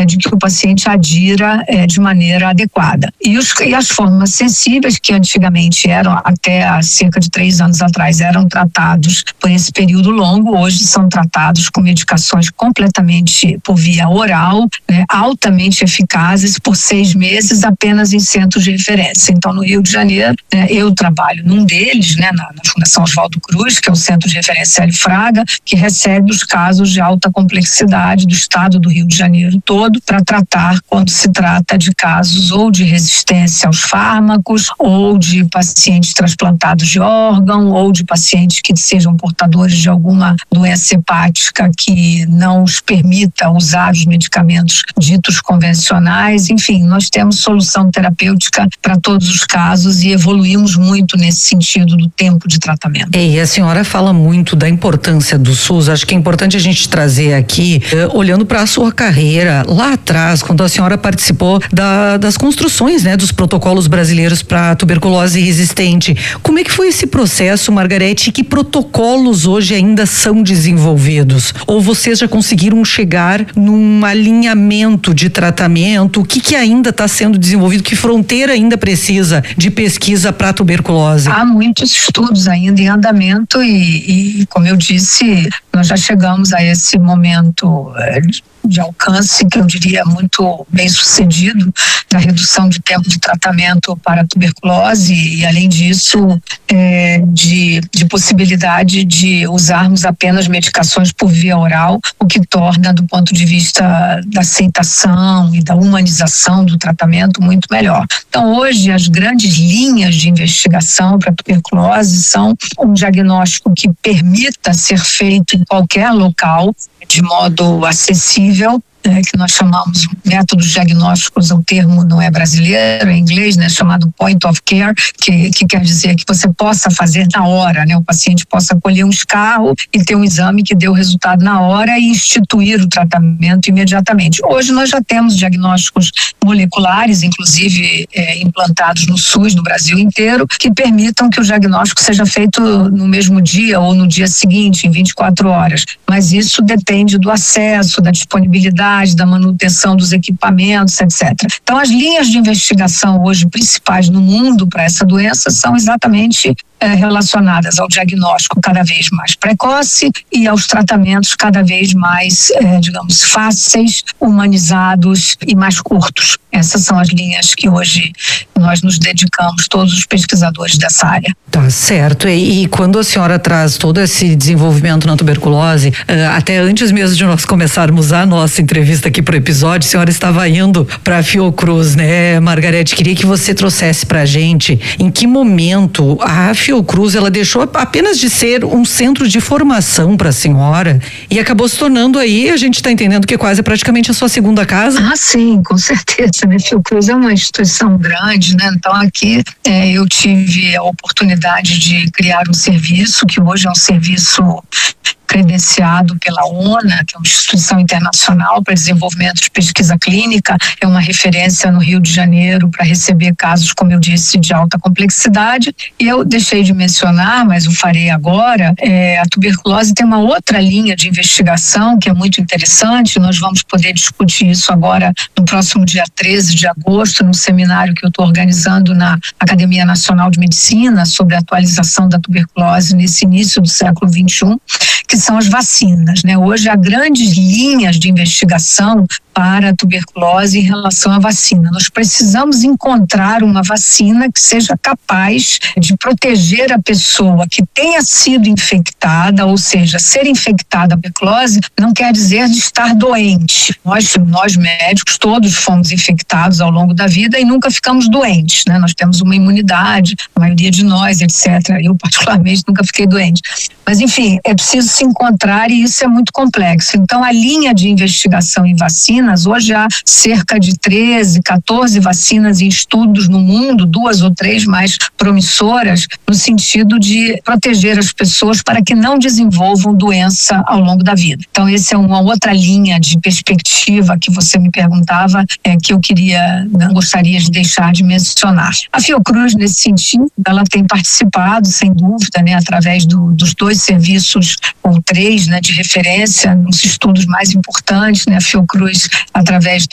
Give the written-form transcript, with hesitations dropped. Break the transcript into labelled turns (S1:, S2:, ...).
S1: de que o paciente adira de maneira adequada. E as formas sensíveis, que antigamente eram, até há cerca de 3 anos atrás, eram tratados por esse período longo, hoje são tratados com medicações completamente por via oral, altamente eficazes, por 6 meses, apenas em centros de referência. Então, no Rio de Janeiro, eu trabalho num deles, na Fundação Oswaldo Cruz, que é o Centro de Referência Hélio Fraga, que recebe os casos de alta complexidade do estado do Rio de Janeiro todo, para tratar quando se trata de casos ou de resistência aos fármacos, ou de pacientes transplantados de órgão, ou de pacientes que sejam portadores de alguma doença hepática que não os permita usar os medicamentos ditos convencionais. Enfim, nós temos solução terapêutica para todos os casos e evoluímos muito nesse sentido do tempo de tratamento.
S2: E a senhora fala muito da importância do SUS. Acho que é importante a gente trazer aqui, olhando para a sua carreira lá atrás, quando a senhora participou das construções, dos protocolos brasileiros para tuberculose resistente. Como é que foi esse processo, Margarete? Que protocolos hoje ainda são desenvolvidos? Ou vocês já conseguiram chegar num alinhamento de tratamento? O que ainda está sendo desenvolvido? Que fronteira ainda precisa de pesquisa para tuberculose?
S1: Há muitos estudos ainda em andamento e, como eu disse, nós já chegamos a esse momento de alcance, que eu diria muito bem sucedido, da redução de tempo de tratamento para a tuberculose e, além disso, de possibilidade de usarmos apenas medicações por via oral, o que torna, do ponto de vista da aceitação e da humanização do tratamento, muito melhor. Então, hoje, as grandes linhas de investigação para a tuberculose são um diagnóstico que permita ser feito em qualquer local, de modo acessível, que nós chamamos métodos diagnósticos, o termo não é brasileiro, é inglês, chamado point of care, que quer dizer que você possa fazer na hora, o paciente possa colher um escarro e ter um exame que dê o resultado na hora e instituir o tratamento imediatamente. Hoje nós já temos diagnósticos moleculares, inclusive implantados no SUS, no Brasil inteiro, que permitam que o diagnóstico seja feito no mesmo dia ou no dia seguinte, em 24 horas. Mas isso depende do acesso, da disponibilidade, da manutenção dos equipamentos, etc. Então, as linhas de investigação hoje principais no mundo para essa doença são exatamente relacionadas ao diagnóstico cada vez mais precoce e aos tratamentos cada vez mais, digamos, fáceis, humanizados e mais curtos. Essas são as linhas que hoje nós nos dedicamos, todos os pesquisadores dessa área.
S2: Tá certo. E quando a senhora traz todo esse desenvolvimento na tuberculose, até antes mesmo de nós começarmos a nossa entrevista aqui pro episódio, a senhora estava indo para a Fiocruz, Margarete? Queria que você trouxesse pra gente em que momento a Fiocruz, ela deixou apenas de ser um centro de formação para a senhora e acabou se tornando aí, a gente está entendendo que quase praticamente a sua segunda casa.
S1: Ah, sim, com certeza, Fiocruz é uma instituição grande, então aqui eu tive a oportunidade de criar um serviço que hoje é um serviço credenciado pela ONA, que é uma instituição internacional para desenvolvimento de pesquisa clínica, é uma referência no Rio de Janeiro para receber casos, como eu disse, de alta complexidade. E eu deixei de mencionar, mas o farei agora, a tuberculose tem uma outra linha de investigação que é muito interessante. Nós vamos poder discutir isso agora no próximo dia 13 de agosto, num seminário que eu estou organizando na Academia Nacional de Medicina sobre a atualização da tuberculose nesse início do século XXI, que são as vacinas, Hoje há grandes linhas de investigação para a tuberculose em relação à vacina. Nós precisamos encontrar uma vacina que seja capaz de proteger a pessoa que tenha sido infectada, ou seja, ser infectada a tuberculose não quer dizer de estar doente. Nós médicos todos fomos infectados ao longo da vida e nunca ficamos doentes, Nós temos uma imunidade, a maioria de nós, etc. Eu particularmente nunca fiquei doente. Mas enfim, é preciso se encontrar e isso é muito complexo. Então a linha de investigação em vacinas, hoje há cerca de 13, 14 vacinas em estudos no mundo, 2 ou 3 mais promissoras, no sentido de proteger as pessoas para que não desenvolvam doença ao longo da vida. Então essa é uma outra linha de perspectiva que você me perguntava, que eu não gostaria de deixar de mencionar. A Fiocruz, nesse sentido, ela tem participado, sem dúvida, através dos 2 serviços ou 3, de referência nos estudos mais importantes, a Fiocruz através